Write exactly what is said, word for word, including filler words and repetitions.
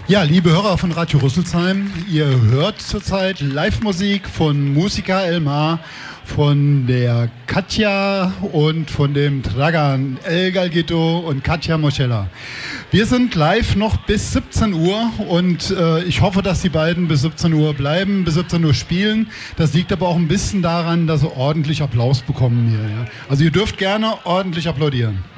Ja, liebe Hörer von Radio Rüsselsheim, ihr hört zurzeit Live-Musik von Musica Elmar, von der Katja und von dem Dragan El Galgito und Katja Moschella. Wir sind live noch bis siebzehn Uhr und äh, ich hoffe, dass die beiden bis siebzehn Uhr bleiben, bis siebzehn Uhr spielen. Das liegt aber auch ein bisschen daran, dass sie ordentlich Applaus bekommen hier. Ja? Also ihr dürft gerne ordentlich applaudieren.